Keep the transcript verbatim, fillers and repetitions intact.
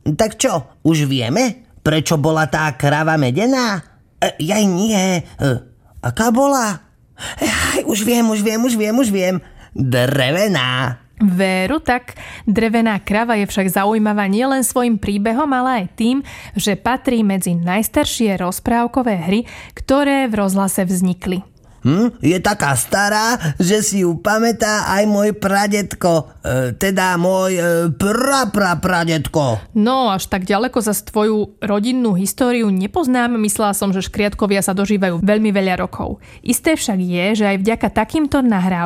Tak čo, už vieme, prečo bola tá krava medená? E, jaj nie. E, aká bola? Jaj, už viem, už viem, už viem, už viem. Drevená. Veru, tak drevená krava je však zaujímavá nielen svojim príbehom, ale aj tým, že patrí medzi najstaršie rozprávkové hry, ktoré v rozhlase vznikli. Hm, je taká stará, že si ju pamätá aj môj pradedko. E, teda môj e, pra, pra, pradedko. No, až tak ďaleko za tvoju rodinnú históriu nepoznám. Myslela som, že škriatkovia sa dožívajú veľmi veľa rokov. Isté však je, že aj vďaka takýmto nahrávkam